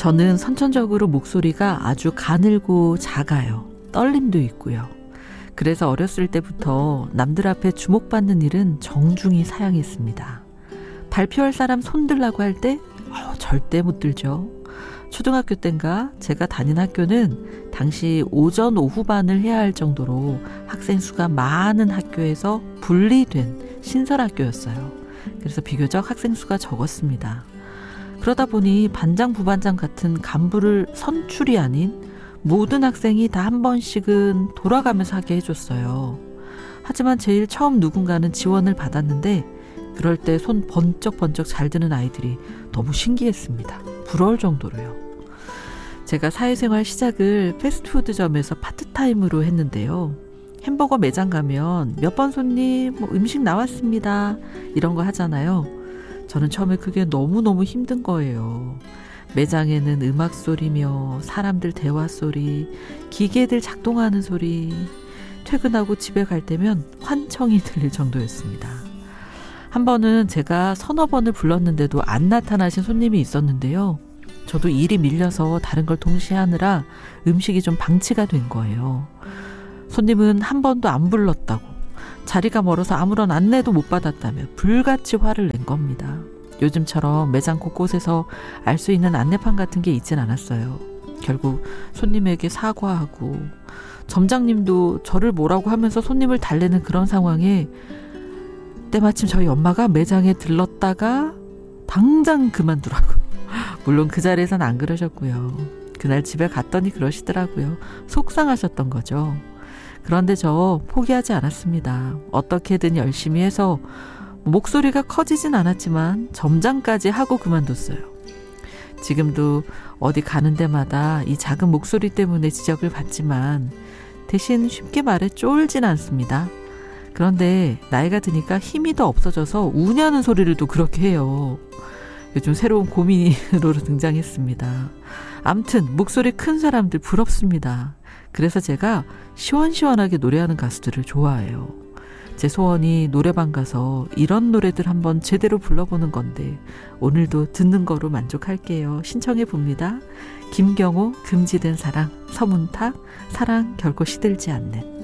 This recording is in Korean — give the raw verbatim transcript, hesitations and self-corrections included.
저는 선천적으로 목소리가 아주 가늘고 작아요. 떨림도 있고요. 그래서 어렸을 때부터 남들 앞에 주목받는 일은 정중히 사양했습니다. 발표할 사람 손들라고 할 때 어, 절대 못 들죠. 초등학교 땐가 제가 다닌 학교는 당시 오전 오후반을 해야 할 정도로 학생 수가 많은 학교에서 분리된 신설학교였어요. 그래서 비교적 학생 수가 적었습니다. 그러다 보니 반장 부반장 같은 간부를 선출이 아닌 모든 학생이 다 한 번씩은 돌아가면서 하게 해줬어요. 하지만 제일 처음 누군가는 지원을 받았는데 그럴 때 손 번쩍번쩍 잘 드는 아이들이 너무 신기했습니다. 부러울 정도로요. 제가 사회생활 시작을 패스트푸드점에서 파트타임으로 했는데요. 햄버거 매장 가면 몇 번 손님, 뭐 음식 나왔습니다, 이런 거 하잖아요. 저는 처음에 그게 너무너무 힘든 거예요. 매장에는 음악 소리며 사람들 대화 소리, 기계들 작동하는 소리, 퇴근하고 집에 갈 때면 환청이 들릴 정도였습니다. 한 번은 제가 서너 번을 불렀는데도 안 나타나신 손님이 있었는데요. 저도 일이 밀려서 다른 걸 동시에 하느라 음식이 좀 방치가 된 거예요. 손님은 한 번도 안 불렀다고, 자리가 멀어서 아무런 안내도 못 받았다며 불같이 화를 낸 겁니다. 요즘처럼 매장 곳곳에서 알 수 있는 안내판 같은 게 있진 않았어요. 결국 손님에게 사과하고 점장님도 저를 뭐라고 하면서 손님을 달래는 그런 상황에 때마침 저희 엄마가 매장에 들렀다가 당장 그만두라고. 물론 그 자리에선 안 그러셨고요. 그날 집에 갔더니 그러시더라고요. 속상하셨던 거죠. 그런데 저 포기하지 않았습니다. 어떻게든 열심히 해서 목소리가 커지진 않았지만 점장까지 하고 그만뒀어요. 지금도 어디 가는 데마다 이 작은 목소리 때문에 지적을 받지만 대신 쉽게 말해 쫄진 않습니다. 그런데 나이가 드니까 힘이 더 없어져서 우냐는 소리를 또 그렇게 해요. 요즘 새로운 고민으로 등장했습니다. 암튼 목소리 큰 사람들 부럽습니다. 그래서 제가 시원시원하게 노래하는 가수들을 좋아해요. 제 소원이 노래방 가서 이런 노래들 한번 제대로 불러보는 건데 오늘도 듣는 거로 만족할게요. 신청해 봅니다. 김경호 금지된 사랑, 서문탁 사랑 결코 시들지 않는.